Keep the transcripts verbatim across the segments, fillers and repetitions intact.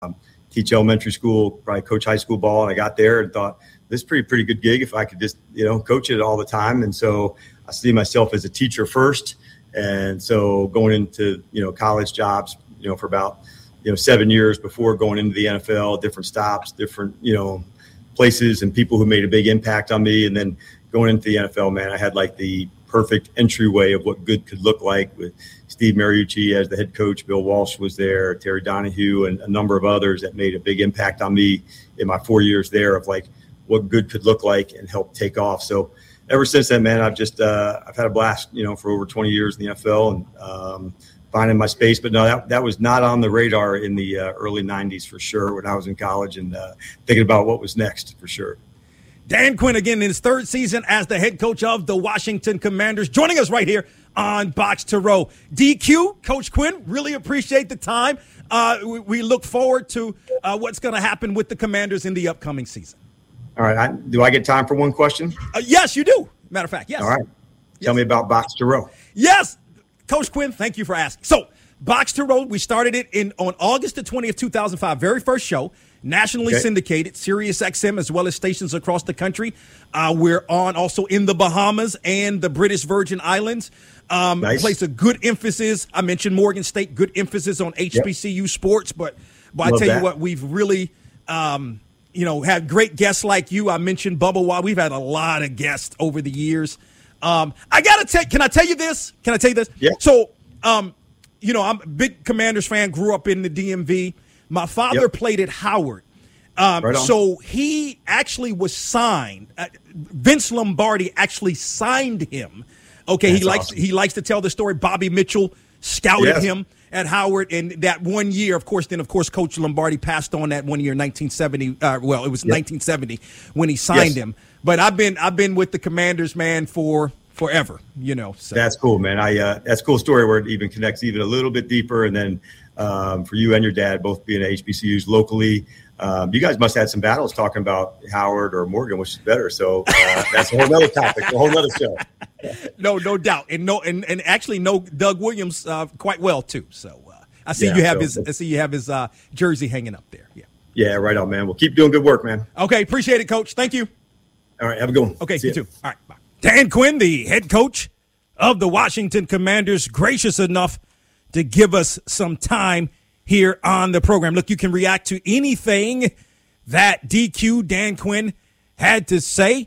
teach elementary school, probably coach high school ball. And I got there and thought, this is pretty, pretty good gig if I could just, you know, coach it all the time. And so I see myself as a teacher first. And so going into, you know, college jobs, you know, for about, you know, seven years before going into the N F L, different stops, different, you know, places and people who made a big impact on me. And then going into the N F L, man, I had like the perfect entryway of what good could look like with Steve Mariucci as the head coach. Bill Walsh was there, Terry Donahue, and a number of others that made a big impact on me in my four years there of like what good could look like and help take off. So ever since then, man, I've just uh, I've had a blast, you know, for over twenty years in the N F L and um, finding my space. But no, that, that was not on the radar in the uh, early nineties for sure when I was in college and uh, thinking about what was next for sure. Dan Quinn again in his third season as the head coach of the Washington Commanders, joining us right here on Box to Row. D Q, Coach Quinn, really appreciate the time. Uh, we, we look forward to uh, what's going to happen with the Commanders in the upcoming season. All right. I, do I get time for one question? Uh, yes, you do. Matter of fact, yes. All right. Tell yes. me about Box to Row. Yes. Coach Quinn, thank you for asking. So, Box to Row, we started it in on August the twentieth, two thousand five, very first show, nationally okay. syndicated, Sirius X M, as well as stations across the country. Uh, we're on also in the Bahamas and the British Virgin Islands. Um, nice. Place a good emphasis. I mentioned Morgan State, good emphasis on H B C U yep. sports. But, but I tell that. you what, we've really, um, you know, had great guests like you. I mentioned Bubba Watt. We've had a lot of guests over the years. Um, I got to tell, can I tell you this? Can I tell you this? Yeah. So, um, you know, I'm a big Commanders fan, grew up in the D M V. My father yep. played at Howard. Um, right so he actually was signed. Uh, Vince Lombardi actually signed him. Okay, That's he likes awesome. he likes to tell the story. Bobby Mitchell scouted yes. him at Howard, and that one year, of course, then of course, Coach Lombardi passed on that one year, nineteen seventy. Uh, well, it was yep. nineteen seventy when he signed yes. him. But I've been I've been with the Commanders, man, for forever. You know, so. That's cool, man. I uh, that's a cool story where it even connects even a little bit deeper, and then. Um, for you and your dad, both being at H B C Us locally. Um, you guys must have had some battles talking about Howard or Morgan, which is better. So uh, that's a whole other topic, a whole other show. No, no doubt. And no, and, and actually know Doug Williams uh, quite well, too. So uh, I see yeah, you have so, his I see you have his uh, jersey hanging up there. Yeah. Yeah, right on, man. Well, keep doing good work, man. Okay, appreciate it, Coach. Thank you. All right, have a good one. Okay, see you ya. too. All right, bye. Dan Quinn, the head coach of the Washington Commanders, gracious enough to give us some time here on the program. Look, you can react to anything that D Q, Dan Quinn, had to say.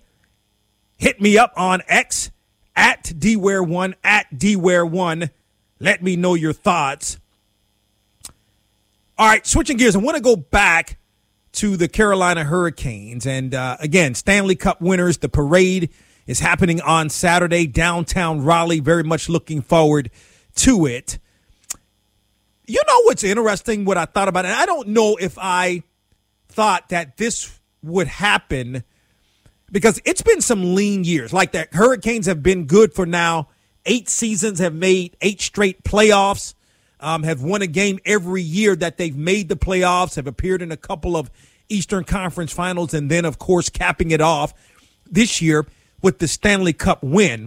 Hit me up on X, at DWare one, at DWare one. Let me know your thoughts. All right, switching gears, I want to go back to the Carolina Hurricanes. And, uh, again, Stanley Cup winners, the parade is happening on Saturday, downtown Raleigh. Very much looking forward to it. You know what's interesting, what I thought about it? And I don't know if I thought that this would happen because it's been some lean years. Like that Hurricanes have been good for now. Eight seasons, have made eight straight playoffs, um, have won a game every year that they've made the playoffs, have appeared in a couple of Eastern Conference finals, and then, of course, capping it off this year with the Stanley Cup win.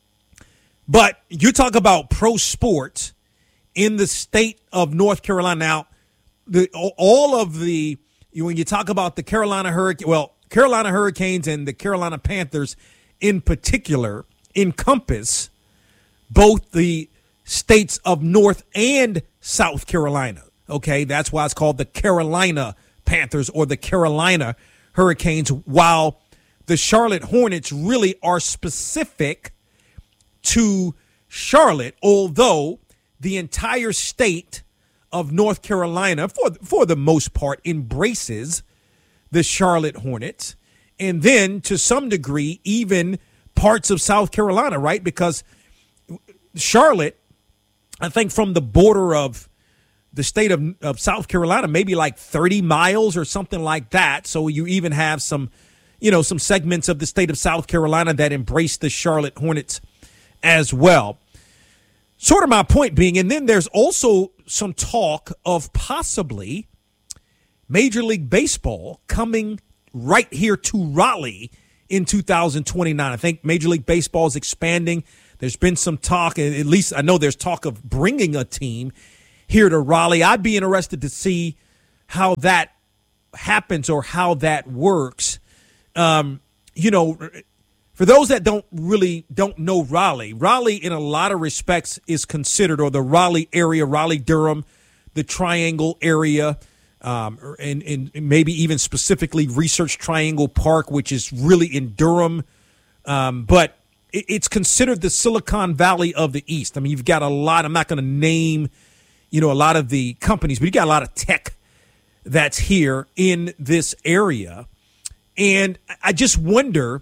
But you talk about pro sports in the state of North Carolina. Now, the, all of the, when you talk about the Carolina Hurricane, well, Carolina Hurricanes and the Carolina Panthers in particular encompass both the states of North and South Carolina. Okay, that's why it's called the Carolina Panthers or the Carolina Hurricanes, while the Charlotte Hornets really are specific to Charlotte, although the entire state of North Carolina, for for the most part, embraces the Charlotte Hornets. And then, to some degree, even parts of South Carolina, right? Because Charlotte, I think from the border of the state of, of South Carolina, maybe like thirty miles or something like that. So you even have some, you know, some segments of the state of South Carolina that embrace the Charlotte Hornets as well. Sort of my point being, and then there's also some talk of possibly Major League Baseball coming right here to Raleigh in two thousand twenty-nine. I think Major League Baseball is expanding. There's been some talk, at least I know there's talk of bringing a team here to Raleigh. I'd be interested to see how that happens or how that works. Um, you know, for those that don't really don't know Raleigh, Raleigh in a lot of respects is considered, or the Raleigh area, Raleigh-Durham, the Triangle area, um, and, and maybe even specifically Research Triangle Park, which is really in Durham. Um, but it, it's considered the Silicon Valley of the East. I mean, you've got a lot. I'm not going to name, you know, a lot of the companies, but you got a lot of tech that's here in this area. And I just wonder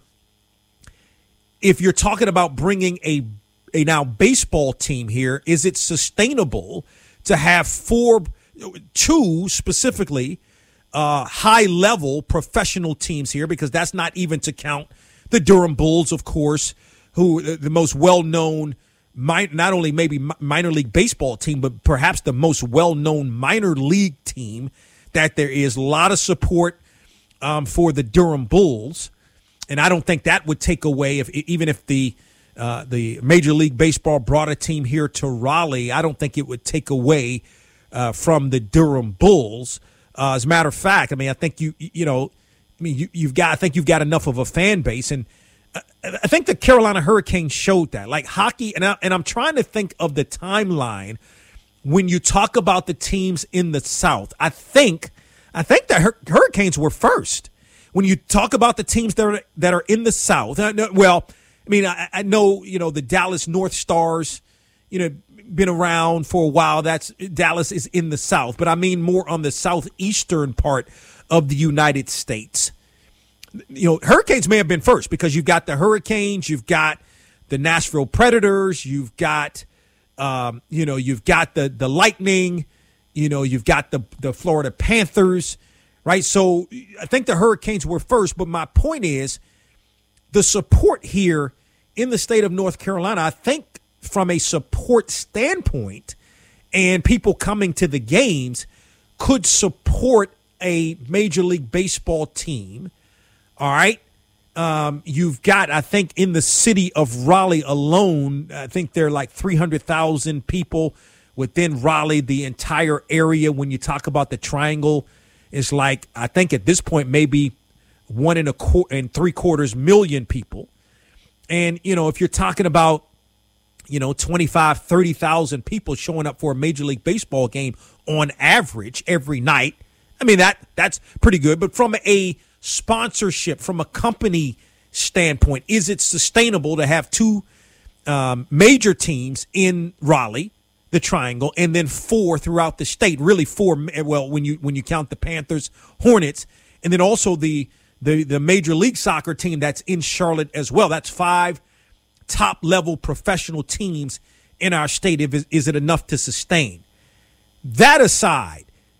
if you're talking about bringing a a now baseball team here, is it sustainable to have four, two specifically, uh, high-level professional teams here? Because that's not even to count the Durham Bulls, of course, who the most well-known, not only maybe minor league baseball team, but perhaps the most well-known minor league team that there is. A lot of support um, for the Durham Bulls. And I don't think that would take away, if even if the uh, the Major League Baseball brought a team here to Raleigh, I don't think it would take away uh, from the Durham Bulls. Uh, as a matter of fact, I mean, I think you you know, I mean, you, you've got I think you've got enough of a fan base, and I, I think the Carolina Hurricanes showed that. Like hockey, and I, and I'm trying to think of the timeline when you talk about the teams in the South. I think I think the Hur- Hurricanes were first. When you talk about the teams that are, that are in the South, well, I mean, I, I know, you know, the Dallas North Stars, you know, been around for a while. That's Dallas is in the South, but I mean more on the southeastern part of the United States. You know, Hurricanes may have been first because you've got the Hurricanes, you've got the Nashville Predators, you've got, um, you know, you've got the the Lightning, you know, you've got the the Florida Panthers. Right, so I think the Hurricanes were first, but my point is the support here in the state of North Carolina, I think from a support standpoint and people coming to the games could support a Major League Baseball team, all right? Um, you've got, I think, in the city of Raleigh alone, I think there are like three hundred thousand people within Raleigh, the entire area. When you talk about the Triangle, it's like, I think at this point, maybe one and a quarter and three quarters million people. And, you know, if you're talking about, you know, twenty-five, thirty thousand people showing up for a Major League Baseball game on average every night, I mean, that that's pretty good. But from a sponsorship, from a company standpoint, is it sustainable to have two um, major teams in Raleigh, the Triangle, and then four throughout the state? Really four, well, when you when you count the Panthers, Hornets, and then also the the the Major League Soccer team that's in Charlotte as well. That's five top-level professional teams in our state. If is it enough to sustain? That aside,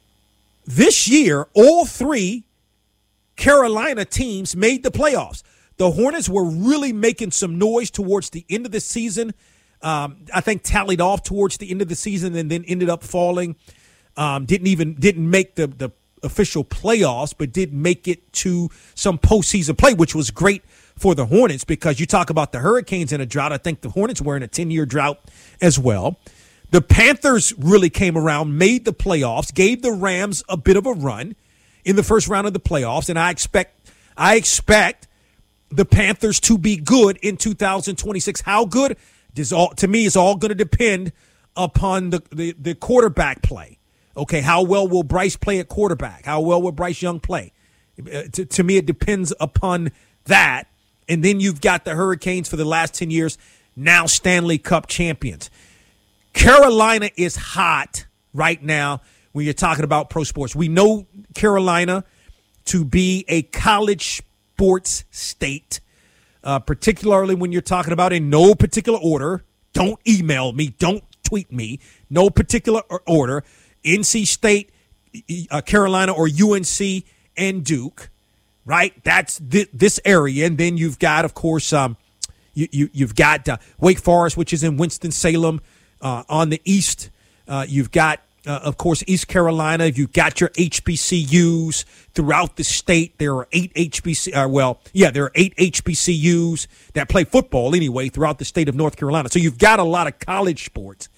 this year, all three Carolina teams made the playoffs. The Hornets were really making some noise towards the end of the season. Um, I think tallied off towards the end of the season and then ended up falling. Um, didn't even didn't make the, the official playoffs, but did make it to some postseason play, which was great for the Hornets, because you talk about the Hurricanes in a drought. I think the Hornets were in a ten-year drought as well. The Panthers really came around, made the playoffs, gave the Rams a bit of a run in the first round of the playoffs, and I expect I expect the Panthers to be good in two thousand twenty-six. How good? This all, to me, is all going to depend upon the, the, the quarterback play. Okay, how well will Bryce play at quarterback? How well will Bryce Young play? Uh, to, to me, it depends upon that. And then you've got the Hurricanes for the last ten years, now Stanley Cup champions. Carolina is hot right now when you're talking about pro sports. We know Carolina to be a college sports state. Uh, particularly when you're talking about in no particular order. Don't email me. Don't tweet me. No particular order. N C State, uh, Carolina, or U N C and Duke, right? That's th- this area. And then you've got, of course, um, you, you, you've got uh, Wake Forest, which is in Winston-Salem uh, on the east. Uh, you've got, uh, of course, East Carolina. You've got your H B C Us throughout the state. There are eight H B C, uh, well, yeah, there are eight H B C Us that play football anyway throughout the state of North Carolina. So you've got a lot of college sports.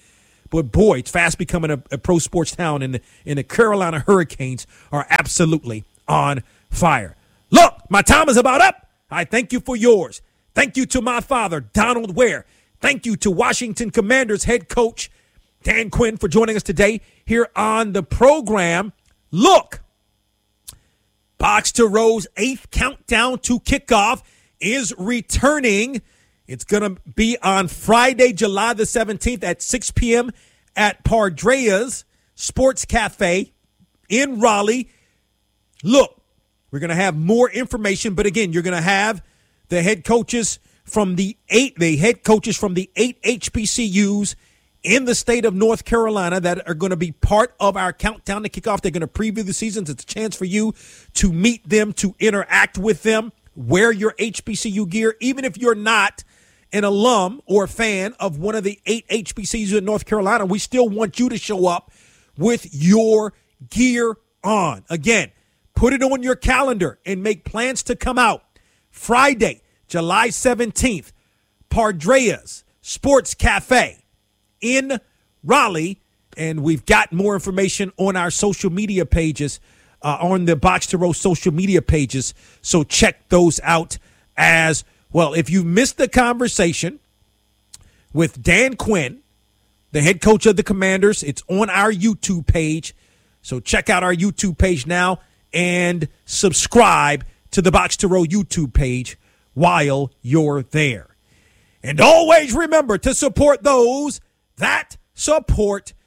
But boy, it's fast becoming a, a pro sports town, and the, and the Carolina Hurricanes are absolutely on fire. Look, my time is about up. I thank you for yours. Thank you to my father, Donald Ware. Thank you to Washington Commanders head coach Dan Quinn for joining us today here on the program. Look, Box to Row's eighth countdown to kickoff is returning. It's going to be on Friday, July the seventeenth at six p.m. at Pardrea's Sports Cafe in Raleigh. Look, we're going to have more information, but again, you're going to have the head coaches from the eight, the head coaches from the eight H B C Us in the state of North Carolina that are going to be part of our countdown to kickoff. They're going to preview the seasons. It's a chance for you to meet them, to interact with them, wear your H B C U gear, even if you're not an alum or fan of one of the eight H B C Us in North Carolina. We still want you to show up with your gear on. Again, put it on your calendar and make plans to come out Friday, July seventeenth, Pardrea's Sports Cafe in Raleigh. And we've got more information on our social media pages, uh, on the Box to Row social media pages. So check those out as well. If you missed the conversation with Dan Quinn, the head coach of the Commanders, it's on our YouTube page. So check out our YouTube page now and subscribe to the Box to Row YouTube page while you're there. And always remember to support those that support